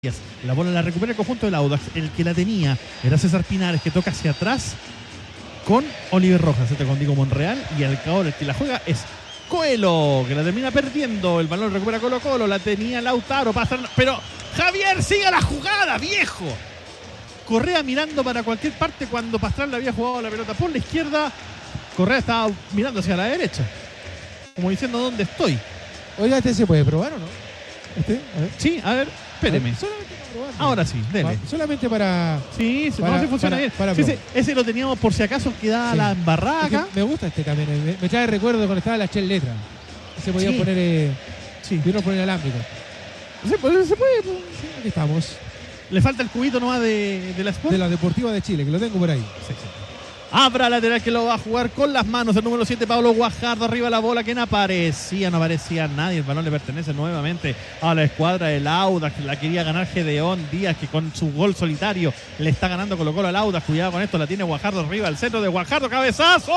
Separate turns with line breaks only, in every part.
La bola la recupera el conjunto del Audax. El que la tenía era César Pinares, que toca hacia atrás con Oliver Rojas, con Diego Monreal. Y el que la juega es Coelho, que la termina perdiendo. El balón recupera Colo-Colo. La tenía Lautaro. Pero Javier, siga la jugada, viejo. Correa mirando para cualquier parte cuando Pastrana le había jugado la pelota por la izquierda. Correa estaba mirando hacia la derecha, como diciendo ¿dónde estoy?
Oiga, ¿este se puede probar o no? A ver.
Sí, a ver, espéreme.
Solamente para probar.
Ahora sí, dele.
Solamente para...
Sí,
para,
no, sí funciona bien. Sí, ese lo teníamos por si acaso quedaba la embarrada acá.
Me gusta este también. Me trae recuerdo cuando estaba la Shell Letra. Se podía poner... pudieron poner alámbrico.
Se puede.
Sí, aquí estamos.
Le falta el cubito nomás de la Sport.
De la Deportiva de Chile, que lo tengo por ahí.
Sí. Abra lateral que lo va a jugar con las manos. El número 7, Pablo Guajardo. Arriba la bola que no aparecía nadie. El balón le pertenece nuevamente a la escuadra del Audax. La quería ganar Gedeón Díaz, que con su gol solitario le está ganando Colo-Colo al Audax. Cuidado con esto, la tiene Guajardo arriba, al centro de Guajardo. ¡Cabezazo!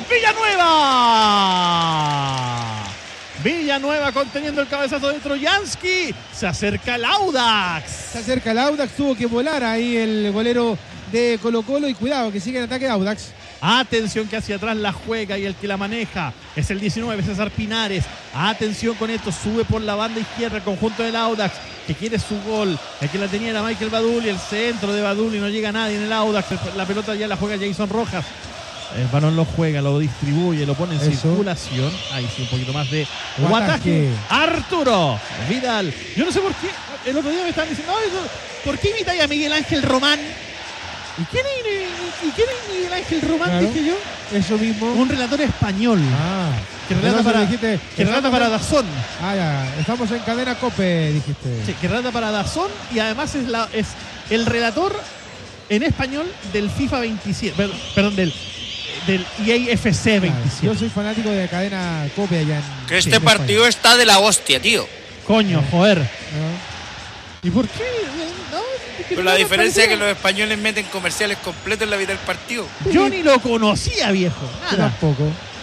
Villanueva conteniendo el cabezazo de Trojansky. Se acerca el Audax.
Tuvo que volar ahí el golero de Colo-Colo y cuidado que sigue en ataque Audax.
Atención que hacia atrás la juega y el que la maneja es el 19, César Pinares. Atención con esto, sube por la banda izquierda el conjunto del Audax, que quiere su gol. El que la tenía era Michael Baduli, el centro de Baduli, no llega nadie en el Audax. La pelota ya la juega Jason Rojas. El balón lo juega, lo distribuye, lo pone en circulación. Ahí sí, un poquito más de guataje. Arturo Vidal. Yo no sé por qué, el otro día me estaban diciendo, ¿por qué imitáis a Miguel Ángel Román? ¿Y quién es Miguel Ángel Román? Claro, dije yo.
Eso mismo.
Un relator español. Que relata para Dazón.
Ya. Estamos en cadena COPE, dijiste.
Sí, que relata para Dazón y además es el relator en español del FIFA 27. Perdón, del EAFC 27.
Yo soy fanático de cadena COPE allá en...
Que este partido está de la hostia, tío.
Coño, joder. ¿Y por qué?
Pero la diferencia es que los españoles meten comerciales completos en la vida del partido.
Yo ni lo conocía, viejo. Nada.
Yo tampoco.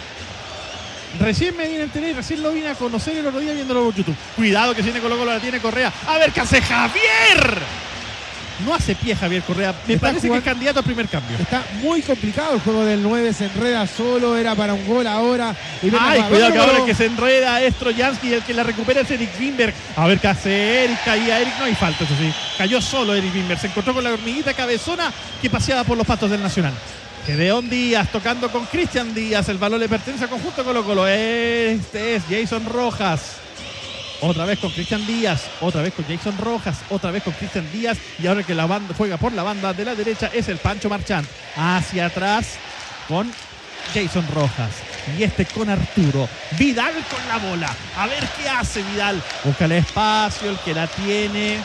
Recién me vine a enterar y recién lo vine a conocer el otro día viéndolo por YouTube. Cuidado que tiene Colo-Colo, la tiene Correa. A ver qué hace Javier. No hace pie Javier Correa. Me parece que es candidato al primer cambio.
Está muy complicado el juego del 9. Se enreda solo. Era para un gol ahora.
Cuidado que ahora el que se enreda es Trojansky y el que la recupera es Eric Wimberg. A ver qué hace Eric. Caía Eric. No hay falta, eso sí. Cayó solo Eric Wimberg. Se encontró con la hormiguita cabezona que paseaba por los pastos del Nacional. Gedeón Díaz tocando con Cristian Díaz. El balón le pertenece al conjunto Colo-Colo. Este es Jason Rojas. Otra vez con Cristian Díaz, otra vez con Jason Rojas, otra vez con Cristian Díaz. Y ahora que la banda juega por la banda de la derecha es el Pancho Marchand. Hacia atrás con Jason Rojas. Y con Arturo. Vidal con la bola. A ver qué hace Vidal. Busca el espacio, el que la tiene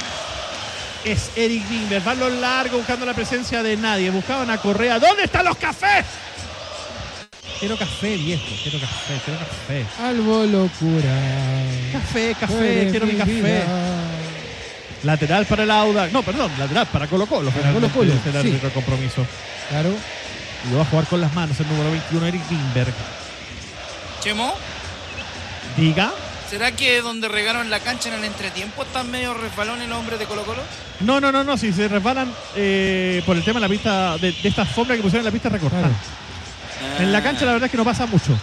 es Eric Wimberg. Balón largo buscando la presencia de nadie. Buscaban a Correa. ¿Dónde están los cafés? Quiero café, viejo. Quiero café.
Algo locura.
Café. Quiero mi café. Lateral para el Audax. No, perdón. Lateral para Colo-Colo.
Colo-Colo.
Es el árbitro de compromiso.
Claro.
Y lo va a jugar con las manos el número 21, Eric Wimberg.
Chemo.
Diga.
¿Será que donde regaron la cancha en el entretiempo están medio resbalones los hombres de Colo-Colo?
No. Si se resbalan por el tema de la pista, de esta alfombra que pusieron en la pista recortada. Claro. En la cancha la verdad es que no pasa mucho.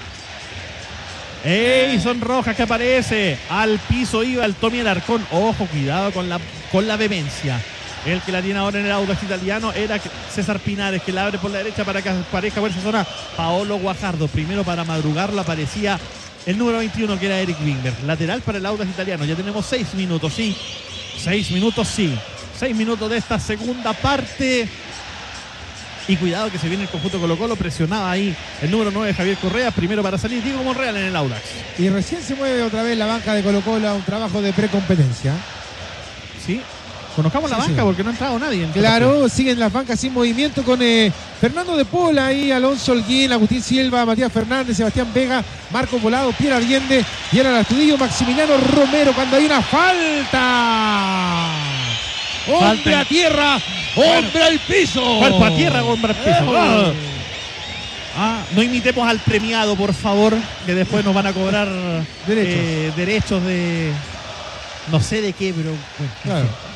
Son Rojas que aparece. Al piso iba el Tommy Alarcón. Ojo, cuidado con la vehemencia. El que la tiene ahora en el Audax italiano era César Pinares, que la abre por la derecha para que aparezca por esa zona Paolo Guajardo. Primero para madrugarlo aparecía el número 21 que era Eric Wimberg. Lateral para el Audax italiano. Ya tenemos 6 minutos, sí. 6 minutos de esta segunda parte. Y cuidado que se viene el conjunto Colo-Colo, presionaba ahí el número 9 Javier Correa, primero para salir Diego Monreal en el Audax.
Y recién se mueve otra vez la banca de Colo-Colo a un trabajo de precompetencia.
Sí, conozcamos la banca porque no ha entrado nadie.
Claro, siguen las bancas sin movimiento con Fernando de Pola ahí, Alonso Holguín, Agustín Silva, Matías Fernández, Sebastián Vega, Marco Volado, Pierre Allende, Gerard Astudillo, Maximiliano Romero cuando hay una falta. ¡Hombre a tierra! ¡Hombre al piso!
Cuerpo a tierra, hombre al piso. No imitemos al premiado, por favor, que después nos van a cobrar derechos de... No sé de qué, pero...
Claro.